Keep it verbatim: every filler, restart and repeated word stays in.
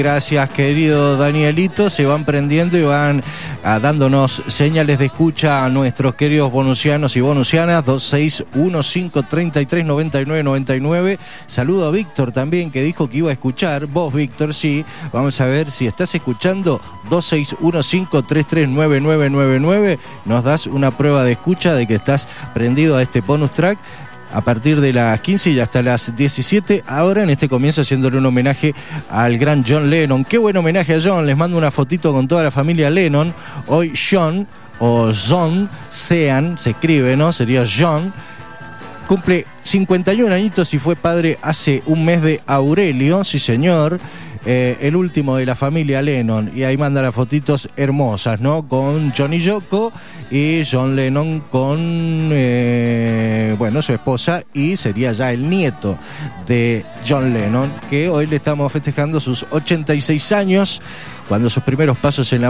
Gracias, querido Danielito. Se van prendiendo y van ah, dándonos señales de escucha a nuestros queridos bonusianos y bonusianas. Dos seis uno cinco tres tres nueve nueve nueve nueve. Saludo a Víctor también, que dijo que iba a escuchar. Vos, Víctor, sí. Vamos a ver si estás escuchando. Dos seis uno cinco tres tres nueve nueve nueve nueve. Nos das una prueba de escucha de que estás prendido a este bonus track. A partir de las quince y hasta las diecisiete, ahora en este comienzo haciéndole un homenaje al gran John Lennon. Qué buen homenaje a John, les mando una fotito con toda la familia Lennon. Hoy John, o John, Sean, se escribe, ¿no? Sería John. Cumple cincuenta y un añitos y fue padre hace un mes de Aurelio, sí señor. Eh, el último de la familia Lennon, y ahí manda las fotitos hermosas, ¿no? Con John y Yoko y John Lennon con eh, bueno, su esposa, y sería ya el nieto de John Lennon, que hoy le estamos festejando sus ochenta y seis años, cuando sus primeros pasos en la